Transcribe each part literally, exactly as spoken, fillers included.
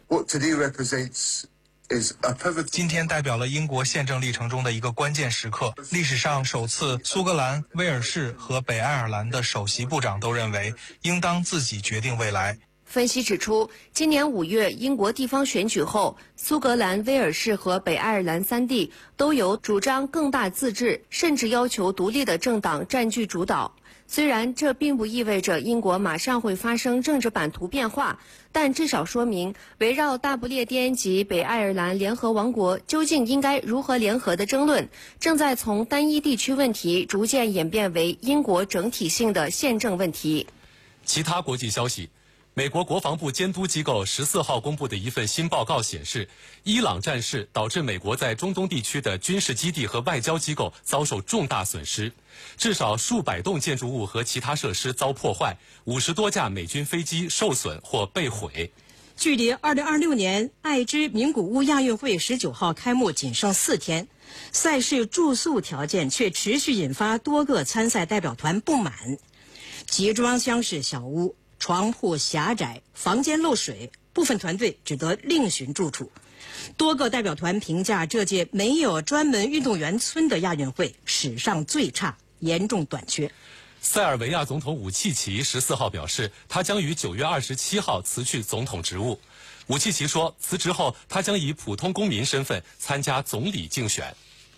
What today represents is a pivotal. 今天代表了英国宪政历程中的一个关键时刻。历史上首次，苏格兰、威尔士和北爱尔兰的首席部长都认为，应当自己决定未来。 分析指出，今年五月英国地方选举后，苏格兰、威尔士和北爱尔兰三地都有主张更大自治，甚至要求独立的政党占据主导。虽然这并不意味着英国马上会发生政治版图变化，但至少说明围绕大不列颠及北爱尔兰联合王国究竟应该如何联合的争论，正在从单一地区问题逐渐演变为英国整体性的宪政问题。 其他国际消息。美国国防部监督机构十四号公布的一份新报告显示，伊朗战事导致美国在中东地区的军事基地和外交机构遭受重大损失，至少数百栋建筑物和其他设施遭破坏，五十多架美军飞机受损或被毁。 距离二零二六年爱知名古屋亚运会十九号开幕仅剩四天，赛事住宿条件却持续引发多个参赛代表团不满，集装箱式小屋。床铺狭窄，房间漏水，部分团队只得另寻住处。多个代表团评价这届没有专门运动员村的亚运会史上最差，严重短缺。 塞尔维亚总统武契奇十四号表示，他将于九月二十七号辞去总统职务。武契奇说，辞职后他将以普通公民身份参加总理竞选。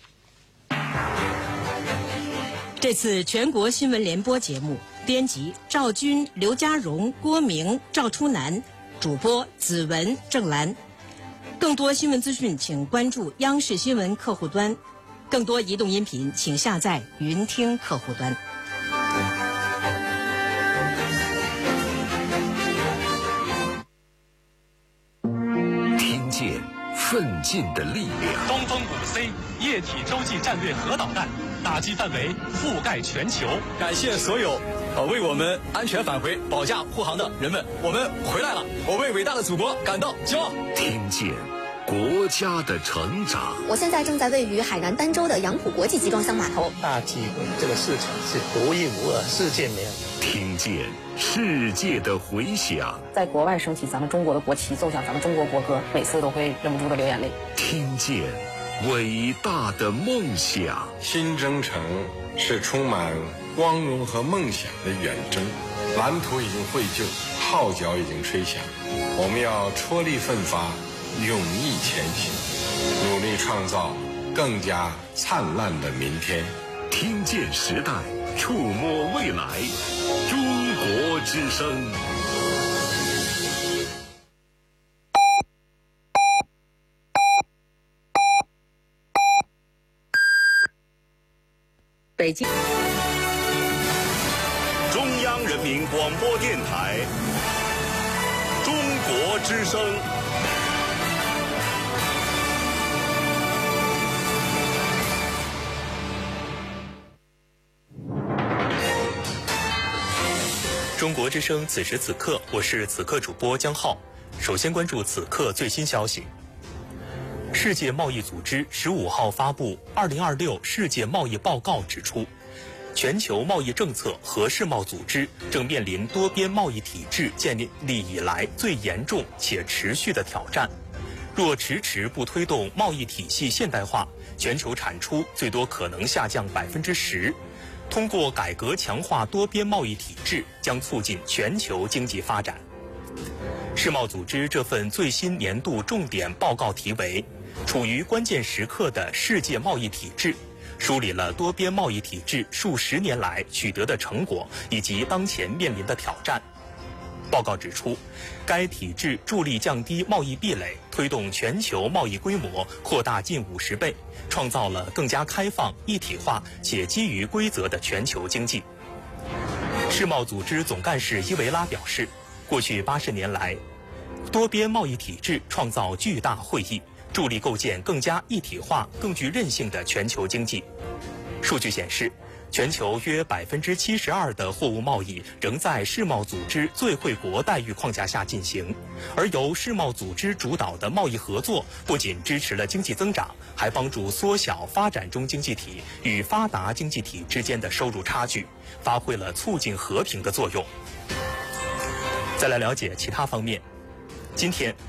这次全国新闻联播节目，编辑赵军、刘家荣、郭明、赵初南，主播子文、郑兰。更多新闻资讯，请关注央视新闻客户端。更多移动音频，请下载云听客户端。 听见奋进的力量。 东风五 C 液体洲际战略核导弹。打击范围覆盖全球。 感谢所有呃为我们安全返回保驾护航的人们，我们回来了，我为伟大的祖国感到骄傲。 听见国家的成长。 我现在正在位于海南儋州的杨浦国际集装箱码头。 大机会，这个市场是独一无二，世界没有。 听见世界的回响。 在国外升起咱们中国的国旗，奏响咱们中国国歌，每次都会忍不住的流眼泪。 听见伟大的梦想。 新征程是充满光荣和梦想的远征，蓝图已经绘就，号角已经吹响，我们要踔厉奋发，勇毅前行，努力创造更加灿烂的明天。 听见时代，触摸未来，中国之声。 北京中央人民广播电台中国之声。 中国之声，此时此刻，我是此刻主播江浩。首先关注此刻最新消息。世界贸易组织十五号发布《二零二六世界贸易报告》，指出，全球贸易政策和世贸组织正面临多边贸易体制建立以来最严重且持续的挑战。若迟迟不推动贸易体系现代化，全球产出最多可能下降百分之十。通过改革强化多边贸易体制，将促进全球经济发展。世贸组织这份最新年度重点报告题为处于关键时刻的世界贸易体制，梳理了多边贸易体制数十年来取得的成果以及当前面临的挑战。报告指出，该体制助力降低贸易壁垒，推动全球贸易规模扩大近五十倍，创造了更加开放、一体化且基于规则的全球经济。世贸组织总干事伊维拉表示，过去八十年来，多边贸易体制创造巨大惠益，助力构建更加一体化、更具韧性的全球经济。数据显示，全球约百分之七十二的货物贸易仍在世贸组织最惠国待遇框架下进行，而由世贸组织主导的贸易合作不仅支持了经济增长，还帮助缩小发展中经济体与发达经济体之间的收入差距，发挥了促进和平的作用。再来了解其他方面。今天，